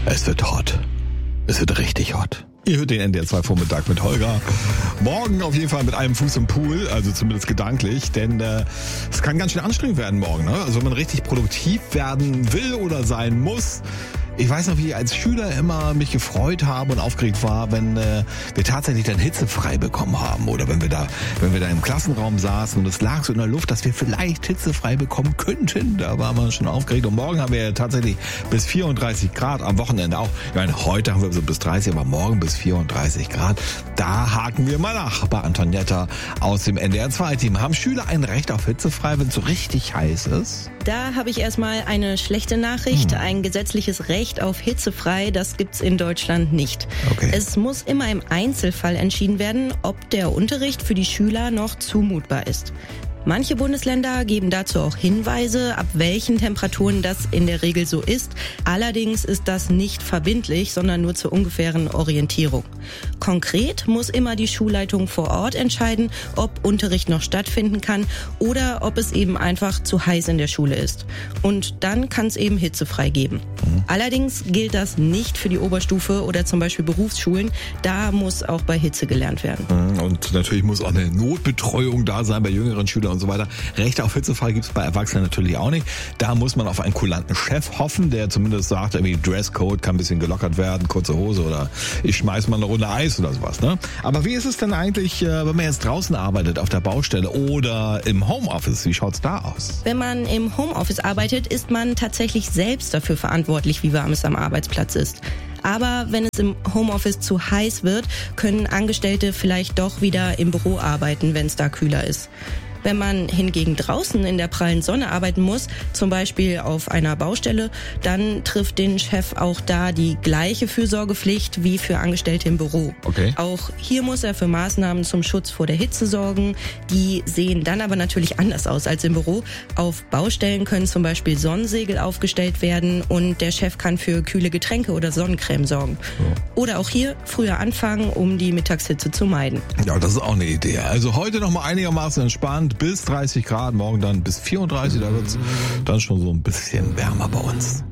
Es wird hot. Es wird richtig hot. Ihr hört den NDR 2 Vormittag mit Holger. Morgen auf jeden Fall mit einem Fuß im Pool, also zumindest gedanklich, denn es kann ganz schön anstrengend werden morgen. Ne? Also wenn man richtig produktiv werden will oder sein muss. Ich weiß noch, wie ich als Schüler immer mich gefreut habe und aufgeregt war, wenn wir tatsächlich dann hitzefrei bekommen haben. Oder wenn wir da im Klassenraum saßen und es lag so in der Luft, dass wir vielleicht hitzefrei bekommen könnten. Da war man schon aufgeregt. Und morgen haben wir ja tatsächlich bis 34 Grad, am Wochenende auch. Ich meine, heute haben wir so bis 30, aber morgen bis 34 Grad. Da haken wir mal nach bei Antonietta aus dem NDR 2 Team. Haben Schüler ein Recht auf hitzefrei, wenn es so richtig heiß ist? Da habe ich erstmal eine schlechte Nachricht. Ein gesetzliches Recht auf hitzefrei, das gibt's in Deutschland nicht. Okay. Es muss immer im Einzelfall entschieden werden, ob der Unterricht für die Schüler noch zumutbar ist. Manche Bundesländer geben dazu auch Hinweise, ab welchen Temperaturen das in der Regel so ist. Allerdings ist das nicht verbindlich, sondern nur zur ungefähren Orientierung. Konkret muss immer die Schulleitung vor Ort entscheiden, ob Unterricht noch stattfinden kann oder ob es eben einfach zu heiß in der Schule ist. Und dann kann es eben hitzefrei geben. Allerdings gilt das nicht für die Oberstufe oder zum Beispiel Berufsschulen. Da muss auch bei Hitze gelernt werden. Und natürlich muss auch eine Notbetreuung da sein bei jüngeren Schülern und so weiter. Rechte auf hitzefrei gibt es bei Erwachsenen natürlich auch nicht. Da muss man auf einen kulanten Chef hoffen, der zumindest sagt, irgendwie Dresscode kann ein bisschen gelockert werden, kurze Hose oder ich schmeiß mal eine Runde Eis oder sowas. Ne? Aber wie ist es denn eigentlich, wenn man jetzt draußen arbeitet, auf der Baustelle oder im Homeoffice? Wie schaut's da aus? Wenn man im Homeoffice arbeitet, ist man tatsächlich selbst dafür verantwortlich, wie warm es am Arbeitsplatz ist. Aber wenn es im Homeoffice zu heiß wird, können Angestellte vielleicht doch wieder im Büro arbeiten, wenn es da kühler ist. Wenn man hingegen draußen in der prallen Sonne arbeiten muss, zum Beispiel auf einer Baustelle, dann trifft den Chef auch da die gleiche Fürsorgepflicht wie für Angestellte im Büro. Okay. Auch hier muss er für Maßnahmen zum Schutz vor der Hitze sorgen. Die sehen dann aber natürlich anders aus als im Büro. Auf Baustellen können zum Beispiel Sonnensegel aufgestellt werden und der Chef kann für kühle Getränke oder Sonnencreme sorgen. Oder auch hier früher anfangen, um die Mittagshitze zu meiden. Ja, das ist auch eine Idee. Also heute noch mal einigermaßen entspannt. Bis 30 Grad, morgen dann bis 34, da wird es dann schon so ein bisschen wärmer bei uns.